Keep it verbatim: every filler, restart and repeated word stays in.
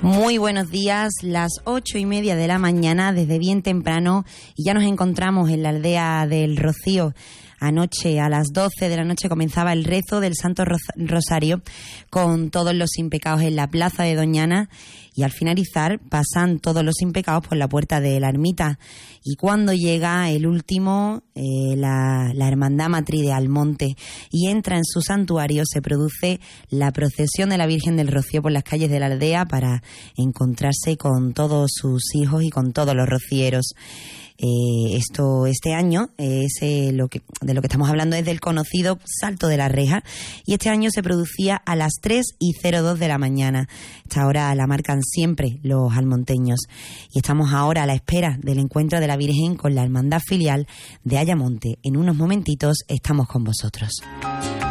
Muy buenos días, las ocho y media de la mañana, desde bien temprano, y ya nos encontramos en la aldea del Rocío. Anoche, a las doce de la noche, comenzaba el rezo del Santo Rosario con todos los sin pecados en la plaza de Doñana, y al finalizar pasan todos los sin pecados por la puerta de la ermita. Y cuando llega el último, eh, la, la Hermandad Matriz de Almonte, y entra en su santuario, se produce la procesión de la Virgen del Rocío por las calles de la aldea para encontrarse con todos sus hijos y con todos los rocieros. Eh, esto este año eh, es, eh, lo que, de lo que estamos hablando es del conocido Salto de la Reja, y este año se producía a las tres y cero dos de la mañana. Esta hora la marcan siempre los almonteños, y estamos ahora a la espera del encuentro de la Virgen con la hermandad filial de Ayamonte. En unos momentitos estamos con vosotros.